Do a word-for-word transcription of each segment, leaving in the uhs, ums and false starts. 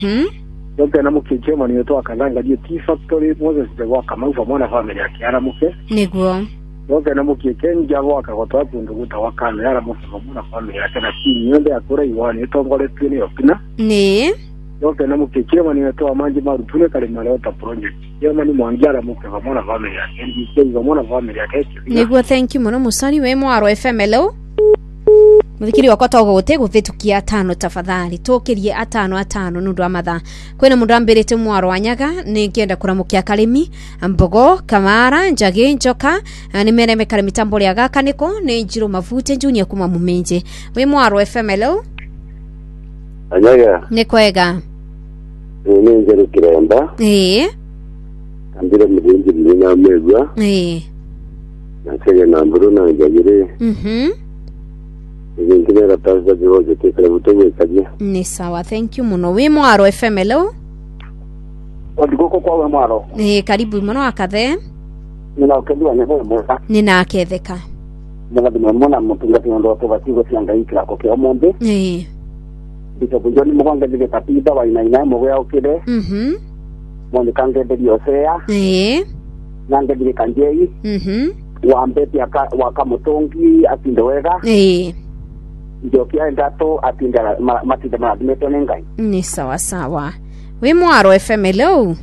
Hmm? Yote na muke chema ni yoto akalanga dio T Factory Moses de waka maufa mwana family yake ara muke. Niguo. Yote na muke kenja waka gotoa kundu guta wakana ara muke mwana family yake na chini yonde akura iwani itongole twini yopina. Ni. Yote na muke chema ni yoto amanji maru tune kali malota project. Yoma ni mwangiara muke mwana family yake. Ndi mwana family yake. Niguo, thank you muno musani we Mwaro F M. Hello. Muthikiri wakwa togo gote guthitukia atano tafadhali tukirie atano atano nundu amatha kwena mundu ambirite Mwaro Wanyaga ni ngienda kuramukia Karimi Mbogo Kamara Njagi Njoka ni mereme kare mitambo ya gakaniko ni Njiro Mavute Junior kuma Mumenje we Mwaro F M. Hello. Anyaga ni kwega ni Njiro Kiremba eh ambira mudinji ni na megwa eh na sege na mburu na Njagire mhm Ngine rataza jiroje tekele butowe kaje. Ni sawa, thank you muno we Mwaro F M. Hello. Odigoko kwa we Mwaro. Eh, karibu muno akathe. Nina ukendwa nyebo mboka. Nina aketheka. Nina dimemona mutungati ndo to batigo cyanga ikira ko ke omombe. Eh. Bicho bujoni muganga dige tapida wa ina ina mugwe okide. Mhm. Monde kange de diosea. Eh. Nange dige kanjei. Mhm. Wa mbeti aka wakamutongi atindowega. Eh. Ndio kia ndato atindala matinde madmeto nengai. Ni sawa sawa. We Mwaro F M. Hello.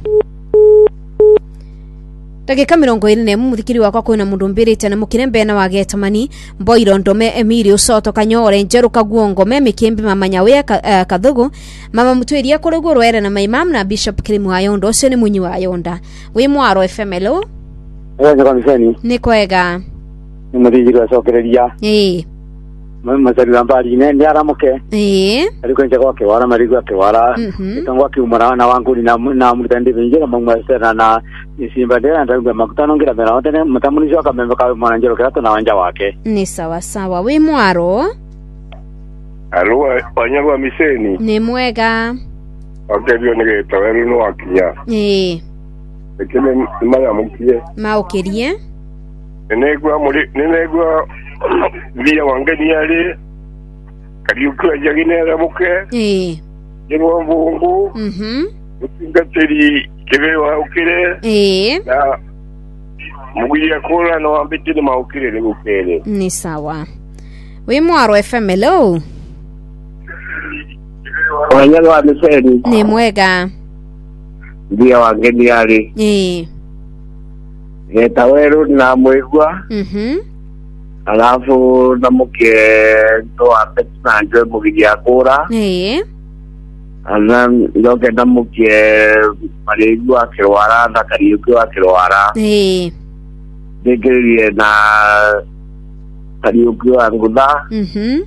Ndagika mirongo ine muthikiri wakwa kwina mundu mbirite na mukirembe na wagetamani Mboiro Ndome Emilio Usoto Kanyore Njeru Kaguongo Memi Kimbi Mama Nyawe uh, Kathugu Mama Mutwiria Kurugu Rwere na Maimam na Bishop Kirimu Ayondo ucio ni munyi wa Ayonda we Mwaro F M. Hello. Eh nyo kamiseni ni kwega ni muthikiri wa sokereria eh mama salila mbali ne ndi aramuke eh aliko nje kwake wala marigo ke wala itangwa ki umara na wangu ni na na mutende binjira mangwa sera na isimba ndera ndagwa makutano ngira bera otene mutamunisho akamembe ka mwananjero kirato na wanja wake ni sawa sawa we Mwaro. Alo Wanyaga miseni ni mwega akebyo nige tawelu no akinya eh ekene mara mukie maukirie nenegwa muri nenegwa via wangeni yale kaliukwa jaginera muke eh jero mbungu mhm ngateri kebewa ukire eh na mugiya kola no ambiti ni maukire ni ukere ni sawa we Mwaro F M. Hello. Wanyaga wa miseni ni mwega ndia wangeni yale eh Getaweru na mwigwa mhm alafu na muke ndo apeti na njwe mugiria kura eh ana ndoke na muke marigwa kirwara na kariukiwa kirwara eh degerie na kariukiwa ngudha mhm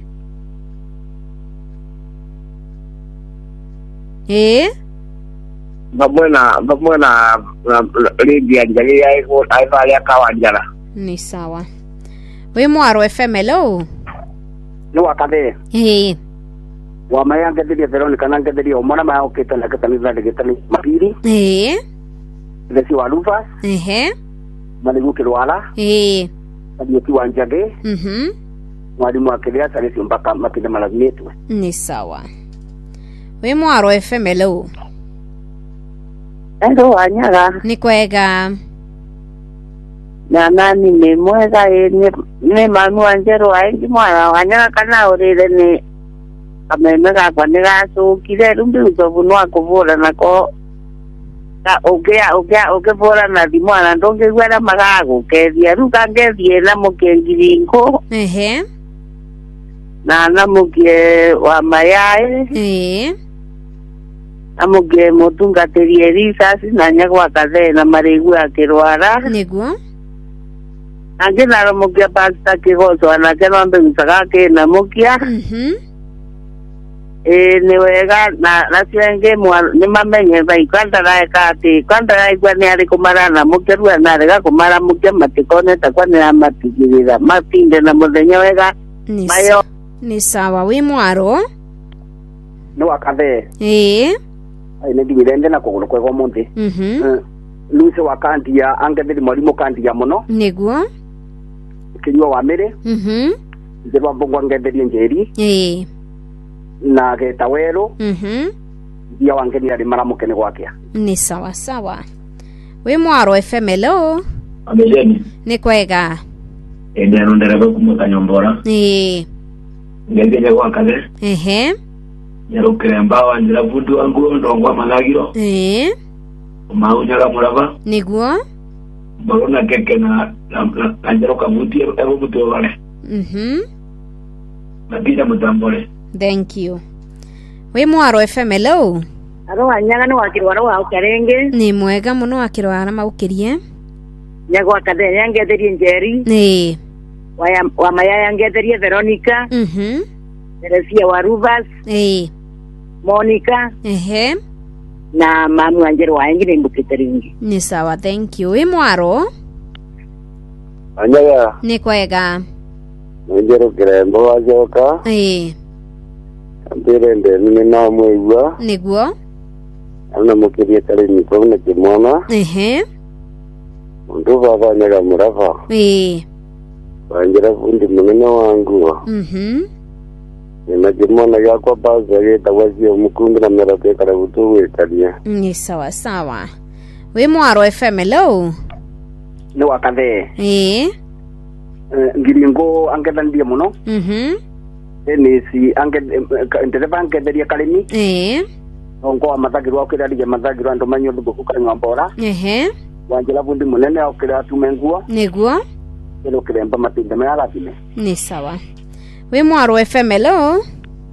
eh bamwena bamwena Lydia Njagi ya iko aifali akawanjara ni sawa we Mwaro F M. Hello. No akade. eh Wa mayanga de Veronica nanga de omona ma oketa na kata nizla de getani mapiri. eh Lesi walufa. ehe Maligu kilwala. eh Adioti wanjage. mhm Mwalimu akelea salesi mpaka mapinde malazimetu. ni sawa we Mwaro F M. Hello. Endo Wanyaga ni kwega na nani ni mwega ni ni manu Anjero aingi Mwaro Wanyaga kana urire ni kamemega kwa niga so kire rumbi utovu no akuvura nako ta ogea ogea ogevura na dimwana ndonge gwera magago kedia ruka ngethie na mukengiringo ehe na na muke wa mayae eh amuge mutungatiri erisasi na nyagwa kathe na marigu akirwara niguo angina ro mugia pasta kigozo na kero mbe msaga ke na mugia mhm eh ni wega na na sienge ni mamenye bai kwanda ra ka ti kwanda ra igwa ni ari kumara na mugeru na rega kumara mugia matikone ta kwa ni amatigirira mapinde na muthenya wega mayo ni sawa we Mwaro. No akade eh ai ne digirende na kuguru kwego munthi mhm Luce wakandia angethiri mwalimu kandia muno niguo kinywa wa mere mhm ndeba bongo angethiri njeri eh na Getaweru mhm ya wangeni ari maramuke ni gwakia ni sawa sawa we mwaro F M hello amejeni ni kwega ende ndereba kumutanyombora eh ngende kwa kale ehe yarukiremba wanjira vudu wangu ndongwa malagiro eh maunyala muraba niguo barona keke na anjero kavuti ero buto wale mhm napita mutambole. Thank you we mwaro F M hello aro wanyaga ni wakirwara wa ukarenge ni mwega muno wakirwara maukirie nyagwa kathe yangetherie njeri eh wa wa maya yangetherie Veronica mhm Teresia wa Ruvas eh Monica ehe na mamu Angelo wa ingine mbukite ringi ni sawa. Thank you we mwaro anyaga ni kwega Angelo kirembo wajoka eh ambire nde ni na mwigwa niguo ana mukirie kale ni ko na kimona ehe ndo baba nyaga murafa eh wanjira fundi munene wangu mhm na kimona yakwa baza yeta wazio mukundu na merate kala butu wekalia ni sawa sawa we mwaro F M hello ni wakathe eh ngiringo angedandia muno mhm ni si ange ndereba angetheria kalimi eh ongo amathagirwa okiraria mathagirwa ndo manyo thuko kanywa mbora ehe wanjira fundi munene okira tumenguo niguo ilo kiremba matinde mara tine ni sawa we mwaro F M hello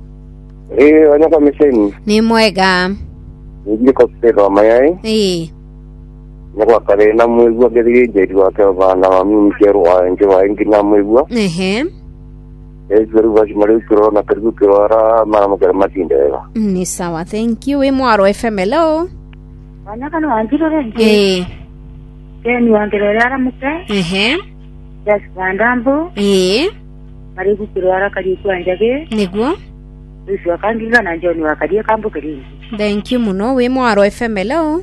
eh wanaka misheni ni mwega ngiye ko sero mayai eh nyakwa kare na mwigwa gethiri jeru wake bana wa mumkero wa nje wa ingi na mwigwa ehe ezuru wa shimari kiro na pergu kirora mara mukere matinde ni sawa. Thank you we mwaro F M hello wanyaga ni wanjiro rengi eh keni wangerera aramuke ehe yes bandambo eh mari gukirwara kari kwanjage niguo isi wakanginga na njoni wakadie kambuke ringi thank you muno we mwaro F M hello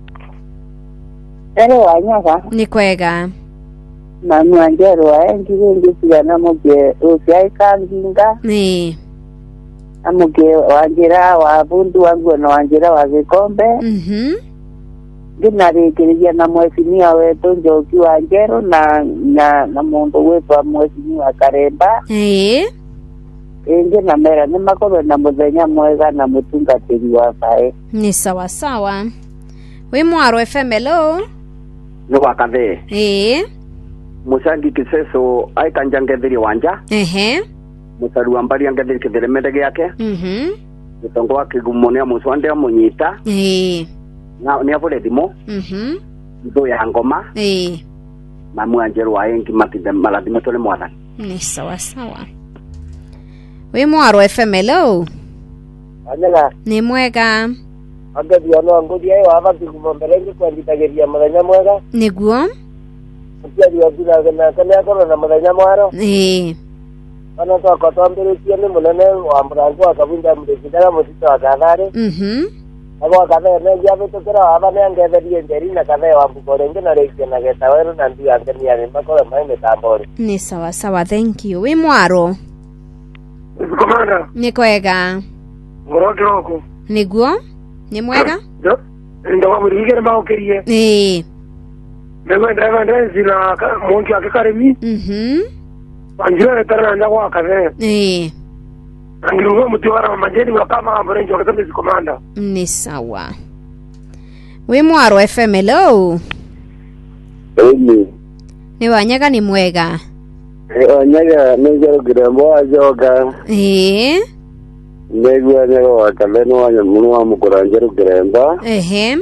ero wanyaga ni kwega mamu Angelo wa ingine sigana muge usiai kanginga eh amuge wanjira wa bundu wangu na wanjira wa Gikombe mhm ndinarekereria na mwesinia wetu Njoki wa Angelo na na na mundu wetu mwesinia Karemba eh inge na mera ni makoro na muthenya mwega na mutungatiri wa fae ni sawa sawa we mwaro F M hello ni wakathe eh musangi kiseso aikanja ngethiri wanja ehe musaru ambari ngethiri kitheremete gyake mhm gitongo akigumonia muswande amunyita eh na ni avule thimo mhm ndo ya ngoma eh mamu Angelo wa ingi matinde malathimo tole mwathani ni sawa sawa we mwaro F M hello anyaga ni mwega angethi ono ngudi ai wa bati kumomberenge kwanditagiria muthenya mwega niguo utiari wa bila na kana kono na muthenya mwaro eh ana to akatambiritie ni munene wa mrango akabunda mudikira mutito akathari mhm abo akathe ne jabitukira aba ne angetherie njeri na kathe wa mbukorenge na rekia na geta weru na ndi angeni ari makore mai metambori ni sawa sawa. Thank you we mwaro Komanda, ni kwega ngorogero ko. niguo ni mwega Ndo, ndo wa murigere maukirie. eh Mego driver ndenzi na monki akakaremi. mhm Anjira tara na kwa kathe. eh Angirugo mutiwara majeni wakama ambarenjo wakati komanda. ni sawa we mwaro F M hello Eni ni wanyaga ni mwega anyaga nengero kirembo wajoka eh negwa nego wakaleno wanya munu wa mukurangero kiremba ehe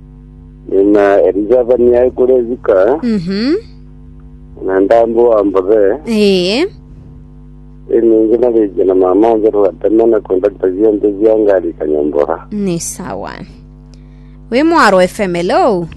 na Elizabeth ni ai kule zika mhm na ndambo ambaze eh eni ngina bije na mama Angelo atamana contact zionde ziangali kanyambora ni sawa we mwaro F M hello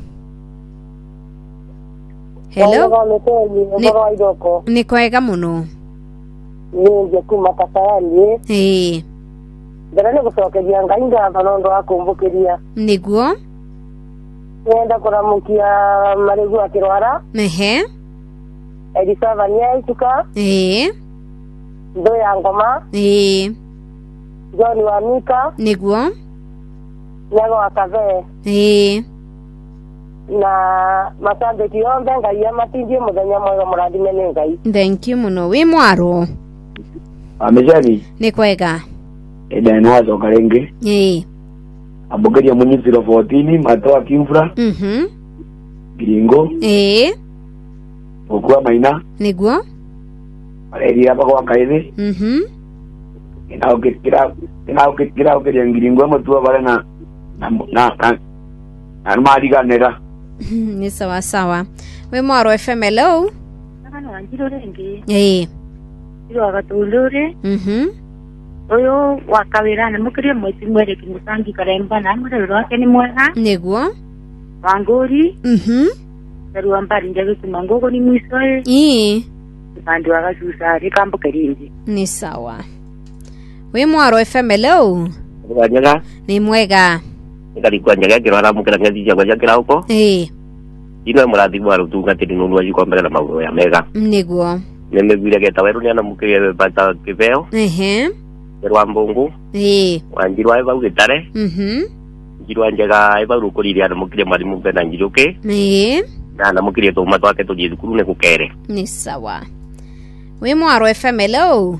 hello ni, ni kwega muno ninge kuma kasarani eh ndana ne gucokeria ngai ngatho nondo akumbukiria niguo nenda kuramukia marigu akirwara ehe Elisava nyaituka eh ndo ya ngoma eh John wa Mika niguo Nyago akave. Eh. Na masambiki yonde ngai amatindie muthenya mwega murathime ni ngai. Thank you muno. Wi mwaro. Amejani. Ni kwega. Eda no azo karenge. Eh. Abogeria munyiziro fourteen matoa kimfra. Mhm. Giringo. Eh. Okwa maina. Niguo. Aleri hapa kwa kaide. Mhm. Ina ukikira ina ukikira ukiria giringo matua bale na na na na maliga nera. Ni sawa sawa. We mwaro F M hello. Kana wanjiro rengi. Eh. Iro agatulure. Mhm. Oyo wakawira ne mukirie mwezi mwere kimusangi karemba na murero wake ni mwega. Niguo. Wangori. Mhm. Taru ambari njage kumangogo ni mwisoe. Eh. Kandi wagacusa rikambo kerindi. Ni sawa. We mwaro F M hello. Wanyaga. Ni mwega. Ngalikuwa nyaga kirara mukira ngazi ya kwa kira huko. Eh. Ino murathi bwa rutunga tiri nunu aji kwa mbele na maguru ya mega. Niguo. Nemegwira geta weru ni ana mukire bata kibeo. Ehe. Rwa mbungu. Eh. Wanjirwa eba ugitare. Mhm. Njirwa njaga eba rukuriri ana mukire mari mupenda njiruke. Eh. Na ana mukire to matwa ke to jithukuru ne kukere. Ni sawa. We mwaro F M hello.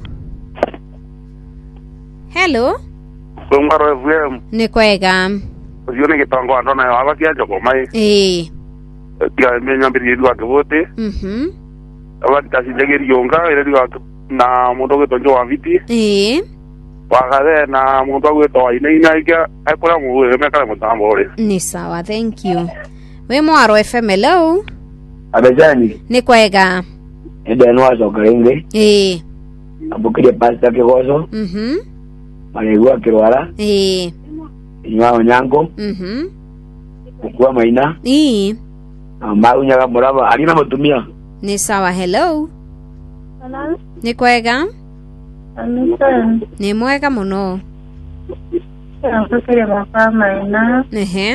Hello. Mwaro F M. Ni kwega. Usione kitongo andona ya abakia joko mai. Eh. Kia menya mbiri lwa kevote. Mhm. Abati tasijegeri yonga ile lwa na mundu gwetonjo wa viti. Eh. Wakare na mundu gweto ina ina ikia akora mu mekala mutambo ole. Ni sawa, thank you. We mwaro F M hello. Amejani. Ni kwega. Eda no azo karenge. Eh. Abogeria pasta kegoso. Mhm. Malegua kirwara. Eh. Inywa nyango. Mhm. Okwa maina. Eh. Amau nyaga muraba alina mutumia. Ni sawa, hello. Hello. Ni kwega. Anita. Ni mwega muno. Nakukire mapa maina. Ehe.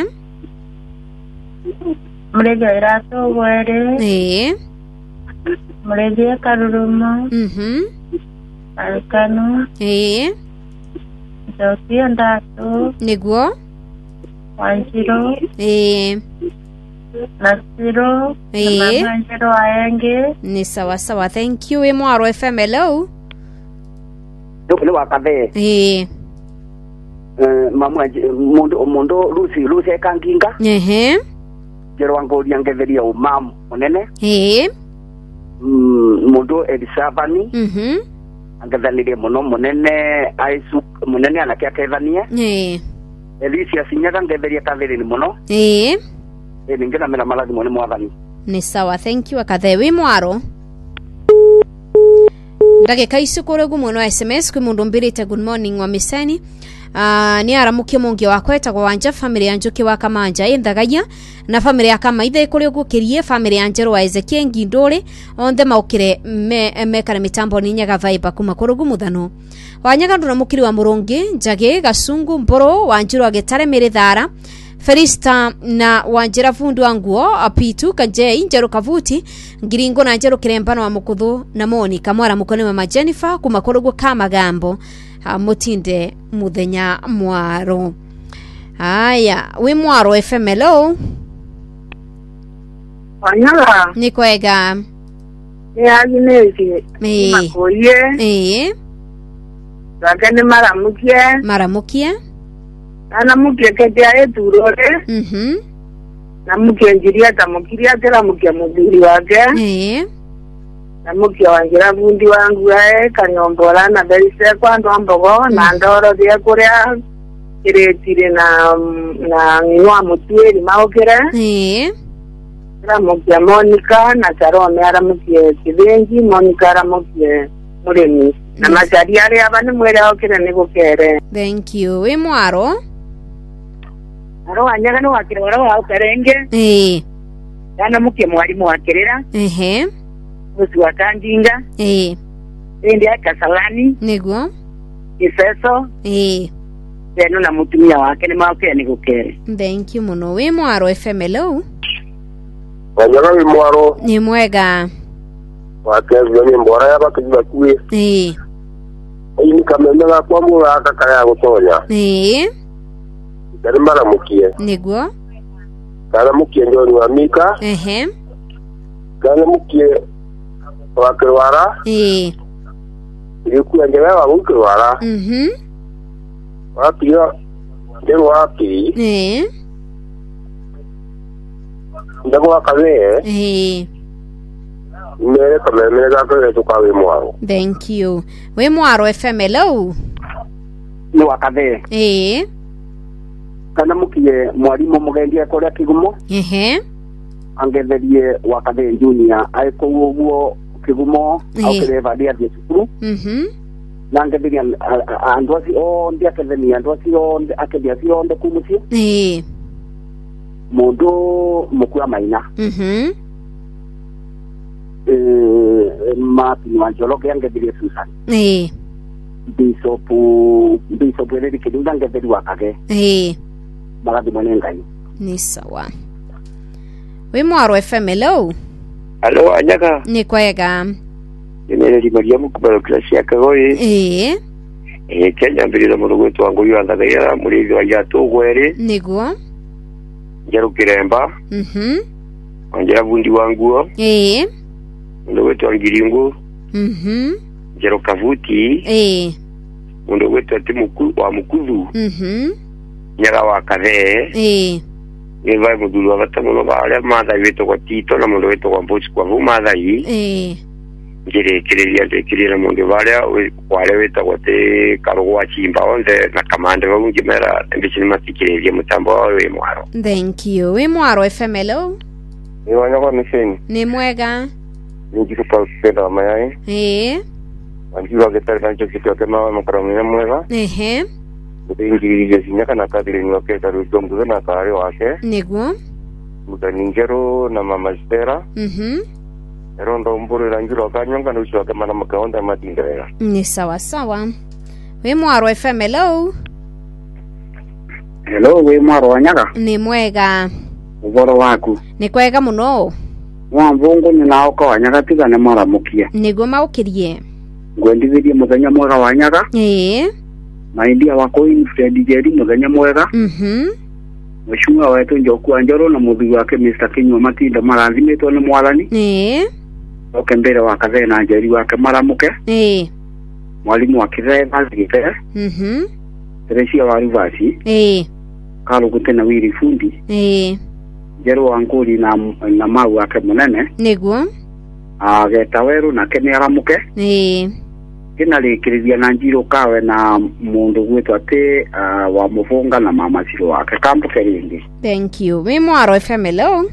Murege irato were. Eh. Murege karuruma. Mhm. Alkano. Eh. Joki andatu. Niguo. Wanjiro. Eh. Nasiro. Eh. Wanjiro aenge. Ni sawa sawa, thank you. We mwaro F M hello. Ndio wakave. Eh. Eh mama mundo mundo Lucy Lucy kanginga. Ehe. Jero wango yangeveria umam onene. Eh. Mm mundo Elisabani. Mhm. Angevanire muno munene aisu munene anakia kevania. Eh. Elisia sinyaga ngeveria kavere ni muno. Eh. E ningena mena malazi mone mwathani. Ni sawa, thank you. Akathe wi mwaro. Ndagika ici kuregu muno S M S kwi mundu mbirite good morning wa miseni. Uh, ni aramukie mungi wakwa etagwo Wanja, family ya Njuki wa Kamanja Indagaya na family ya Kamaithe kuri gukirie family ya Njeru wa Ezekiel Ngindore onthe maukire me mekare mitambo ni nyaga vibe kuma kurugu muthano wanyaga nduna mukiri wa Murungi Njage Gasungu Mboro wa Njiru agitare Mirithara Felista na Wanjira fundu wa nguo Apitu Kanje Njeru Kavuti Ngiringo na Njeru Kirembano wa Mukuthu na Moni Kamwara mukone wa Jennifer kuma kurugu Kamagambo mutinde muthenya mwaro. Aya, we mwaro F M hello. Wanyaga. Ni kwega. Ya ginezi. Eh. Makoye. Eh. Wakane maramukie. Maramukie. Ana mukie ketia eturore. Mhm. Na mukie njiria tamukiria tera mukie mudiri wake. Eh. Na mukie wanjira fundi wangu ae kanyombola na berise kwa ndo mbogo na ndoro dia kuria kiretire na na ngwa mutweri maokere. Eh. Ra mukie Monica na Charome ara mukie Kibenji Monica ara mukie Muremi. Na machari ari abane mwere okere nigukere. Thank you. We mwaro. Aro wanyaga no wakire wara wa ukarenge. Eh. Yana mukie mwalimu wakirira. Ehe. Musi wa Kanjinga. Eh. Ndi akasalani. Niguo. Ifeso. Eh. Beno na mutumia wake ni maokere nigukere. Thank you muno. We mwaro F M hello. Wanyaga wi mwaro. Ni mwega. Wakezi ni mbora ya bakiba kuwe. Eh. Ini kamenya kwa mura akakaya gutonya. Eh. Dari maramukie. Niguo. Karamukie ndio ni wa Mika. Ehe. Karamukie wa Kirwara. Eh. Ilikuwa ndio wa Kirwara. Mhm. Wapi yo? Ndio wapi? Eh. Ndio wa Kabe. Eh. Mere kama mere za kwa tukawe mwaro. Thank you. We Mwaro F M hello. Ni wa Kabe. Eh. Kana mukie mwarimu mugendia kuria Kigumo. Ehe. Angetherie wa Kabe Junior aiko uguo Kigumo au kireva dia thukuru. Mhm. Nangetheria andu acio onde akethenia andu acio akethia acio onde kumucie. Eh. Mundu mukua maina. Mhm. Eh Martin Wanjologe angetheria Susan. Eh. Bishop Bishop Eric Kidunda angetheria wa Kage. Eh. Magathi mwene ngai. Ni sawa. We Mwaro F M hello. Hello Anyaga. Ni kwega. Nene di Mariamu kubalo klasi ya Kagoi. Eh. Eh Kenya mbirira mu rugwetu wangu yanda gaira muri wa yato gwere. Niguo. Jero kiremba. Mhm. Onjera bundi wangu. Eh. Ndo wetu angiringo. Mhm. Jero kavuti. Eh. Ndo wetu atimuku wa mukuzu. Mhm. Nyaga wa Kave. Eh. Ni vai mudulu wa batamuno bale mada wetu kwa Tito na ndo wetu kwa Mbochi kwa vumada hii. Eh. Ngire kireria de kirira mundu bale wale wetu kwa te karugwa chimba onde na kamande wa ngimera mbishini matikireria mutambo wawe Mwaro. Thank you. We Mwaro F M hello. Ni wanyako misheni. Ni mwega. Ni kwa kupenda mayai. Eh. Anjua getari kancho kitu kama makaramenya mwega. Ehe. Ngirije sinyaka na kadiri ni waketa ruto mduze na kare wake. Niguo. Mutaningero na mama Stera. Mhm. Erondo mburu ranjiro kanyonga nusu wake mana makaonda matingerera. Ni sawa sawa. We Mwaro F M hello. Hello we Mwaro Wanyaga. Ni mwega. Uboro waku. Ni kwega muno. Wambungu ni nao kwa Wanyaga tiga ne maramukia. Niguo maukirie. Ngwendithirie muthenya mwega Wanyaga. Eh. Maindia wako in Fred Jerry muthenya mwega. Mhm. Mheshimiwa wetu Njoku Anjoro na muthu wake Mister Kinywa Matinda marathimitwo ni Mwathani. Eh. Oke mbere wa Kathe na Njeri wake maramuke. Eh. Mwalimu wa Kithe Bazigite. Mhm. Teresia wa Rivasi. Eh. Kalu Gutena Wiri Fundi. Eh. Jero Wankuri na na mau wake munene. Niguo. Ageta weru na kene aramuke. Eh. Kina likiriria na Njiro Kawe na mundu gwetu ate uh, wa Mufunga na mama Siro wake kampo keringi. Thank you. We Mwaro F M hello.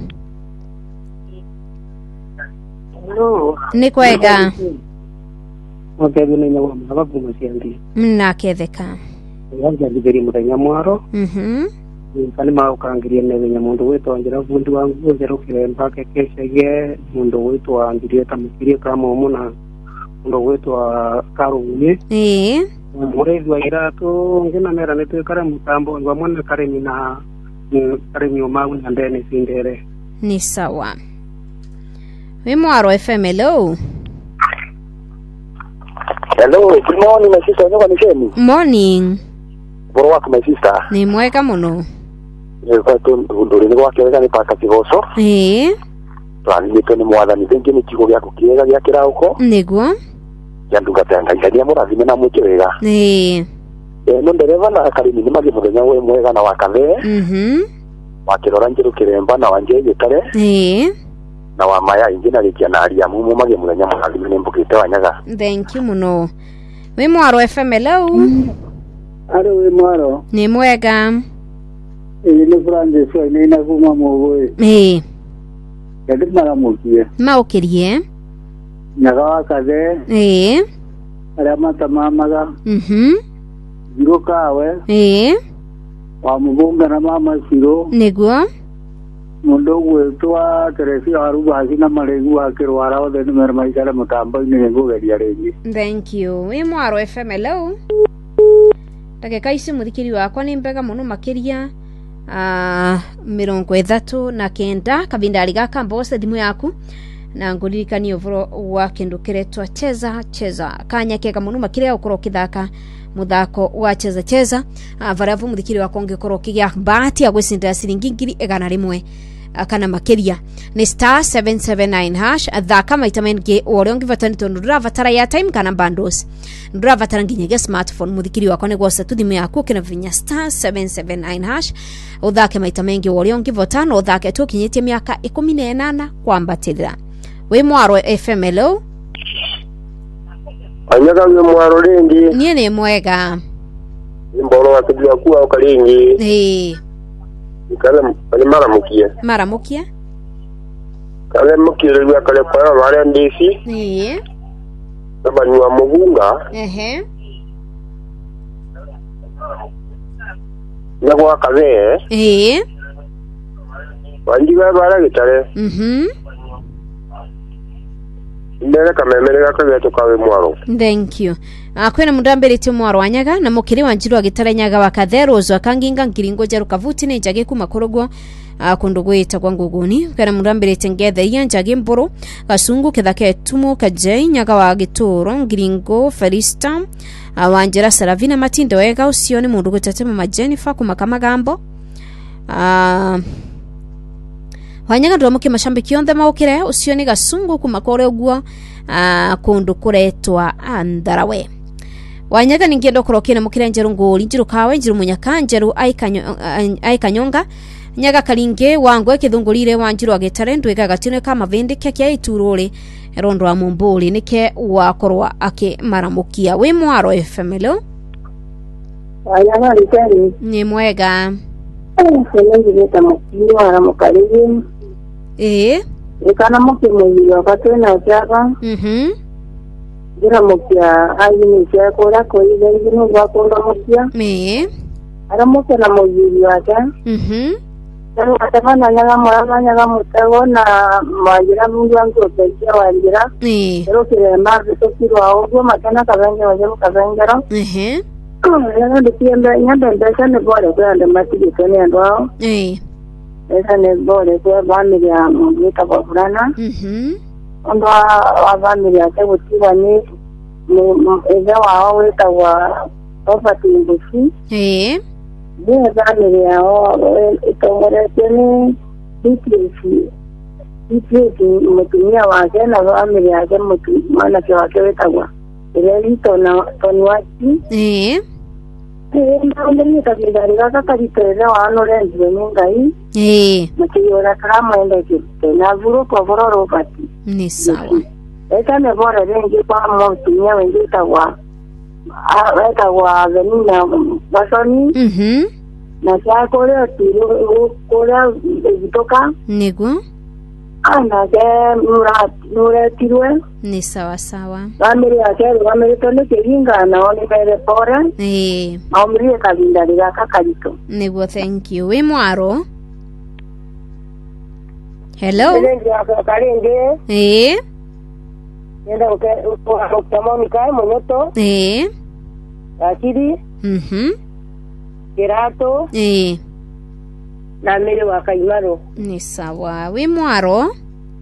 Hello. Ni kwega. Okay, bino nyawa mbaga kumasiandi. Mna ketheka. Yanja liberi mutanya Mwaro. Mhm. Kani ma ukangiria ne benya mundu wetu anjira fundi wangu zero kiremba ke keshege mundu wetu anjiria tamukiria kama omuna mundu wetu wa Karunye. Eh. Murezi wa Iratu ngina mera netu kare mutambo ngwa mwana kare mina kare myomagu na ndene sindere. Ni sawa. We Mwaro F M hello. Hello, good morning my sister. Nyoka nisheni. Morning. Boro wako my sister. Ni mwega muno. Kwa tu nduri ni wake wega ni paka kigoso. Eh. Twani ni tene Mwathani thingi ni kigo gyako kiega gya kirauko. Niguo. Yanduga tanga ngania murathime na muke wega. Eh. Eh no ndereva na karimi ni magi muthenya we mwega na wakathe. Mhm. Wakirora Njiru Kiremba na wanjeje kare. Eh. Na wa maya ingina rikia na aria mumu magi muthenya murathime ni mbukite Wanyaga. Thank you muno. We Mwaro F M hello. Aro we Mwaro. Ni mwega. Eh ni Francis wa ni na kuma mwowe. Eh. Yadi maramukia. Maukirie. Nyaga wa Kathe. Eh. Aria matamamaga. Mhm. Njiro Kawe. Eh. Wa Mufunga na mama Siro. Niguo. Mundu gwetu wa Teresia wa Rivasi na maregu wa Kirwara othe ni mer maikara mutambo-ini ni ngugeria ringi. Thank you. We Mwaro F M hello. Ndagika ici muthikiri wakwa ni mbega muno makiria. Ah, mirongo ithatu na kenda kabindari gaka mbose thimu yaku na nguririkani ovoro wa kindu kiretwa cheza cheza kanya kega muno makiria ukoro kithaka muthako wa cheza cheza avaravu muthikiri wa konge koroki ya bahati ya gwesinda siringi ngiri igana rimwe kana makeria ni star seven seven nine hash athaka maita maingi uria ungivatani tondu nduravatara ya time kana bundles nduravatara nginya smartphone muthikiri wako ni gwosa tu thimu yaku kina vinya star seven seven nine hash uthake maita maingi uria ungivotana uthake tu kinyitie miaka ikumi na inana kwambatira we Mwaro F M. Hello Anyaga we Mwaro ringi nie ni mwega imboro wakijua kuwa ukaringi eh kale kale mara mukia mara mukia kale mukia lwa kale kwa wale ndisi eh baba ni wa mugunga ehe na kwa kaze eh wanjiga bara gitare mhm ndere kamemere gakaze tukawe Mwaro. Thank you. Akwena mudambere ti Mwaro wanyaga na mukiri wanjiru agitaranyaga wakathero zo akanginga ngiringo jeru kavuti ne jage ku makorogwo akundugwita kwa nguguni kana mudambere tengethe iya jage mburu kasungu kethake tumu kajei nyaga wa gituro ngiringo Felista awanjira Saravina Matindo wega usione mundu gutatema ma Jennifer ku makamagambo ah wanyaga ndo muke mashambiki onthe maukire usioni gasungu kumakore ogwo uh, kundu kuretwa andarawe wanyaga ningiendo kurokina mukire njeru ngoli njiru kawe njiru munyaka njeru aikanyo uh, aikanyonga nyaga kalinge wangu ekithungulire wanjiru agitare ndwega gatine kama vindi keke itururi rondo wa mumbuli nike wakorwa ake maramukia we Mwaro F M. Hello wanyaga literi ni mwega Selengileta mukiri wala mukaliri eh ikana mukimuyiri wakatwena chaka mhm gira mukia ayini chakora koile ngino gwakonda mukia me ara mukena muyiri waka mhm Nang atakana nyaga mwana nyaga mutago na majira mungu wangu opekia wanjira eh pero kirema bitokiro awo matana kabenge waje kabengero ehe Nyaga ndikiembe nyambe mbesa ne bore kwa ande matiki kene ndo eh esa ne bore kwa bami ya mwita kwa fulana mhm ndo wa bami ya te utiwa ni eza wa weta wa property mbusi eh Dia bami ya o itongore tene bitisi bitisi mutumia wake na bami yake mutu maana kwa wake weta kwa ile tona tonwachi eh Ndio ndio kabindari kaka kabitera wano renzi ngai eh mukiyora kama ende kite na vuro kwa vuro robati ni sawa eka ne bora rengi kwa mo tunya wengi tawa a eka wa venina basoni mhm na cha kore tiro kore vitoka nego ana ke nura nura tirwe ni sawa sawa amiri yake amiri tone kinga na oni pere pora eh amiri kabindari kaka kabito nego thank you we Mwaro. Hello Ndio yako kalenge eh nenda uke ukamoni kai monoto eh akidi mhm kirato eh na mele wa kaimaro ni sawa we Mwaro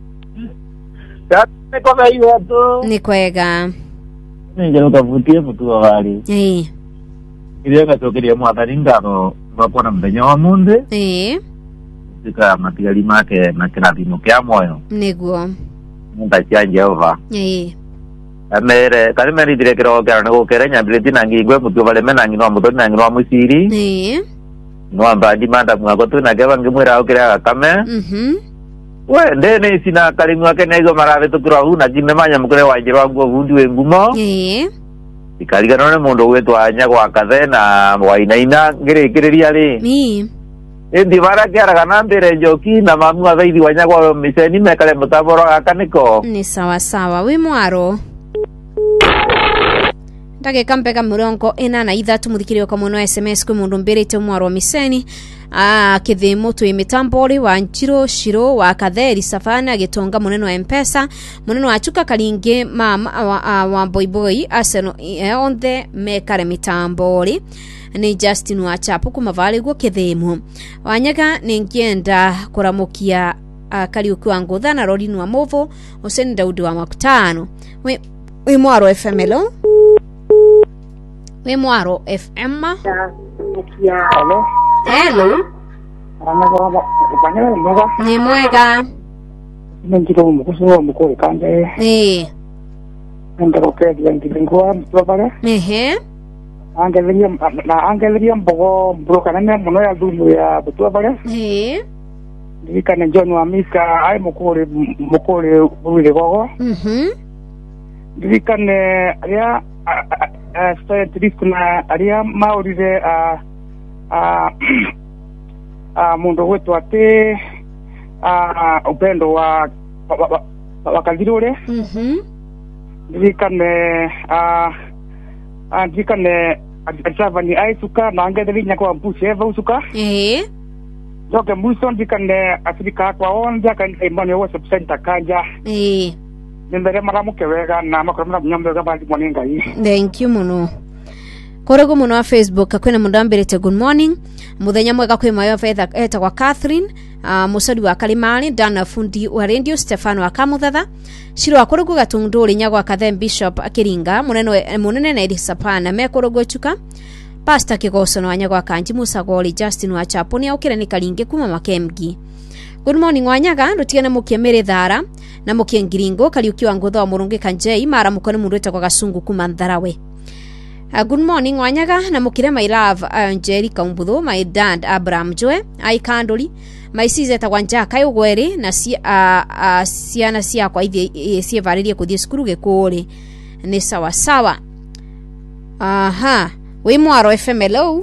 Kate kwa hiyo tu ni kwega nje kavutie mtu wali eh ile katokeria mwathani ngano bakona mthenya wa munde eh sika matigali make na kirathimo kia moyo nego munga cia Jehova eh amere kali meri dire kiro kero ngo kerenya bileti nangi gwe mutu vale menangi no mutu nangi no musiri eh no ambadi manda mwako tu na geva ngimwira okira kame mhm we ndene sina kali mwake naizo marave tu kura hu na kimemanya mukure wajira ngo vundi we ngumo eh ikaliga none mundu wetwa anya gwa kathe na wainaina ngire kiriria ri mi ndi bara kiara kana mbere njoki na mamu athaithi wanya gwa miseni mekale mutaboro akaniko ni sawa sawa we Mwaro ndage kampeka murongo ina na ithatu muthikiri kwa muno S M S ku mundu mbirite Mwaro miseni a kithimo tu imitambori wa nchiro shiro wa katheri safana gitonga muneno wa mpesa muneno wa chuka kalinge mama wa, wa boy boy aseno on the mekare mitambori ni Justin wa chapu kumavali go kithimo wanyaga ningienda kuramukia uh, kariuki wa ngutha na Rodin wa Movo Hussein Daudi wa makutano we we Mwaro F M. Hello we Mwaro F M. Hello. Hello. Anaga bana mboga. Ni mwega. Ningiro mukuso mukore kande. Eh. Ndaro ke ndingwa mtobara. Ehe. Angeleria na angeleria mbogo broka na muno ya dumu ya mtobara. Eh. Ndikana John wa Mika ai mukore mukore bwire gogo. Mhm. Ndikane ya a story kuna aria maurire a a a mundo wetu ate a upendo wa wakadhirure. Mhm. Ndikane a a ndikane atava ni aisuka na angedeli nyako mpushi eva usuka. Eh. Zoke muso ndikane Afrika kwa onja kan imani wa subsenta kanja. Eh. Nindere maramuke wega na makromna nyambe ga bali moninga yi. Thank you muno. Korego muno wa Facebook akwena mundambirete good morning. Muthenya mwega kwi mayo fetha eta kwa Catherine, uh, musodi wa Kalimani, Dana fundi wa Radio Stefano wa Kamuthatha. Shiro akorogo gatungnduri nyagwa Kathem Bishop akiringa munene munene na Elisapana mekorogo chuka. Pastor Kigoso no anyagwa Kanji Musagoli Justin wa Chaponi aukire ni kalinge kuma Makemgi. Good morning wanyaga rutigane mukiemere thara na mukiengiringo kaliukiwa ngutho wa murungi kanjei mara mukone mundu eta kwa Gasungu kuma Ntharawe. Uh, good morning wanyaga na mukire my love Angelica Umbuthu, my dad Abraham Joe Aikandoli, my sister Tawanja Kayogwere na si uh, uh, siana sia kwa ithi sie varirie kuthie skuru gekuri ni sawa sawa. Aha, we Mwaro F M. Hello.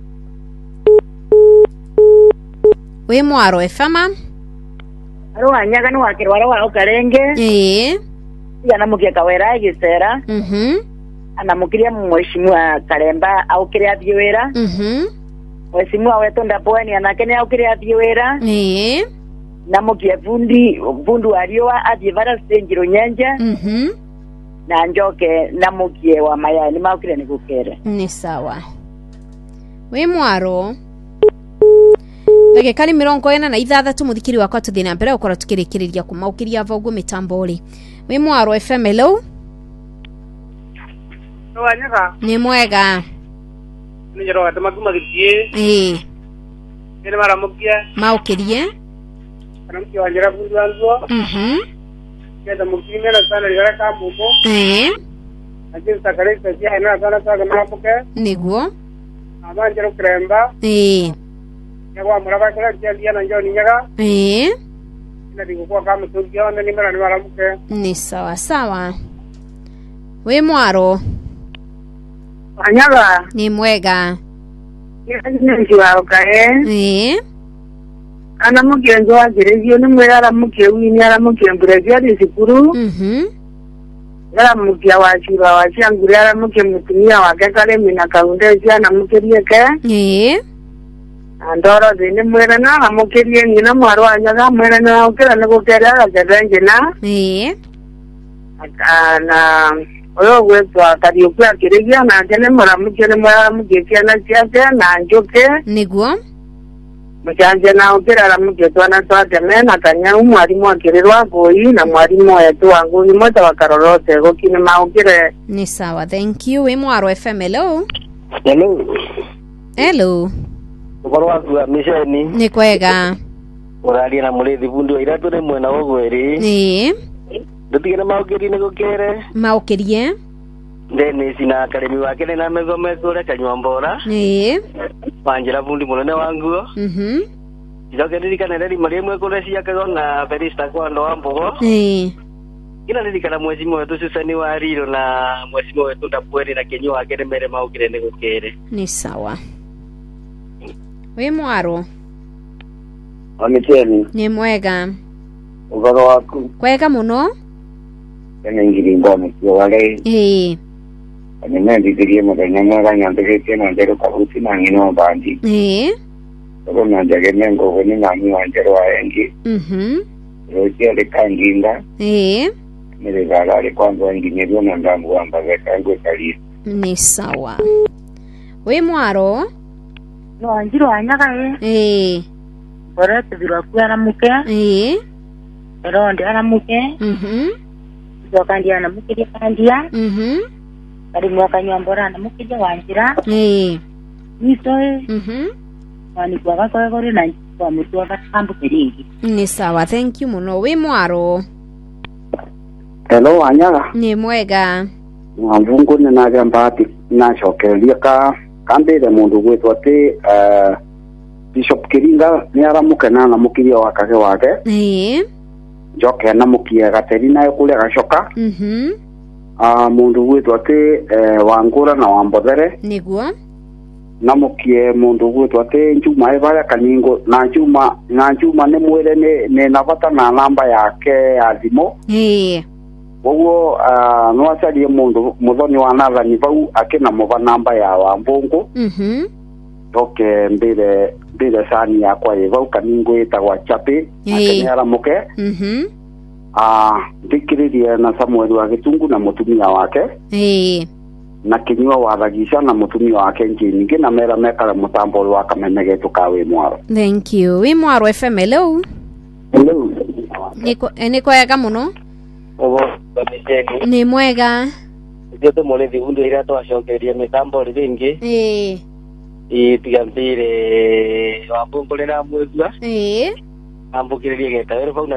We Mwaro F M. Aro wanyaga no wakirwara wa ukarenge. Eh. Yana mukia kawera gisera. Mhm. Ana mukiria mheshimiwa Karemba au kiria thiwera. Mhm. Mheshimiwa wetu ndaponi anakene au kiria thiwera. Eh. Na mukia fundi fundu alioa athivara senjiro nyanja. Mhm. Na njoke na mukie wa maya ni maukire ni gukere. Ni sawa. We Mwaro. Ege kali mirongo ena na ithathatu muthikiri wakwa tuthina mbere ukora tukirikiriria kumaukiria vogu mitamboli. We Mwaro F M. Hello. Wanyaga. Ni mwega. Ni jero ata maguma gitie. Eh. Ene mara mukia. Maukirie. Kana mkia wanjira bundu wanzo. Mhm. Keda mukime na sana ligara ka muko. Eh. Ajin sakare sa sia na sana sa gama muke. Niguo. Abanjero Kremba. Eh. Yawa muraba kala tia dia na njoni nyaga. Eh. Ina digo kwa kama tungia na ni mara ni mara muke. Ni sawa sawa. We Mwaro. Wanyaga. Ni mwega. Ni njiwa ukae. Eh. Ana mukia njoa gerezio ni mwera ara mukia wini ara mukia ngurezio ni sikuru. Mhm. Ara mukia wachura wachanguri ara mukia mutumia wake kale mina kaundezia na mukirie ke. Eh. Andoro dini mwera na na mukirie ngina Mwaro wanyaga mwera na ukira ni gukera gajenje na. Eh. Na oyo gwetwa Kariukia kirigia na kene mara mukene mara mukikia na ciake na njoke. Niguo. Mujanje na ukira ra muketwa na twateme na kanya umwarimu akirirwa goi na mwarimu wetu wangu ni mota wakarorote gokine maukire. Ni sawa, thank you. We Mwaro F M. Hello. Hello. Hello. Ukorwa kwa misheni. Ni kwega. Uralia na mulethi bundu iratu ni mwena wogweri. Eh. Ndutigene maukiri ni gukere. Maukirie. Ndene sina karemi wake na megome kure kanywambora. Eh. Panjira fundi munene wangu. Mhm. Ijoke ndirikana reri mariemwe kure cia kagona Perista kwa ndo ambogo. Eh. Ina ndirikana mwezi wetu Susani wa Riro na mwezi wetu Ndapweri na Kenyo wake ni mere maukire ni gukere. Ni sawa. We Mwaro. Amiteni. Ni mwega. Ugoro waku. Kwega muno. Ene ngiri ngome kio wale. Eh. Ene mendi dirie mwega mwega nyandege tena ndero kabuti na ngino bandi. Eh. Ugoro nyandege mengo goni na mi wanjero wa engi. Mhm. Rosia le kanginga. Eh. Nile gala le kwanza wengi nilio na ndambu wamba veka ngwe kali. Ni sawa. We Mwaro. No anjiro wanyaga eh. Eh. Bora tibirwa kwa na muke. Eh. Ero ndi ana muke. Mhm. Jokandia na muke kandia. Mhm. kari mwaka nyombora na mukije wanjira eh niso mhm wani kwa kwa kwa na kwa mtu akatambu kiringi ni sawa thank you muno wi mwaro hello Wanyaga ni mwega Mwavungu ni naga mbati nacokereria ka kambire mundu gwitwa ati eh Bishop Kiringa ni aramukena na mukiria wakage wake eh njoke na mukia gateri nayo kule gacoka mhm ah mundu gwitwa ati eh, Wangura na Wambothere niguo na mukie mundu gwitwa ati Njuma ibara kaningo na Njuma na Njuma ni mwire ni, ni nabata na namba yake ya thimo eh woguo uh, no acarie mundu muthoni wa nathani vau akina muva namba ya Wambungu mhm toke mbire mbire sani yakwa vau kaningo itagwa chapi akenera muke mhm ah ndikiririe na Samuel wa Gitungu na mutumia wake eh na kinywa wathagisha na mutumia wake njingi na mera mekara mutambo wa Kameme tukawe mwaro thank you wi mwaro F M hello hello niko niko yaga muno obo bamejeni ni mwega ndio to mole viundu ira to ashokeria mitambo ringi eh itigampire Wambungu na mwegwa eh ambukiririe geta ero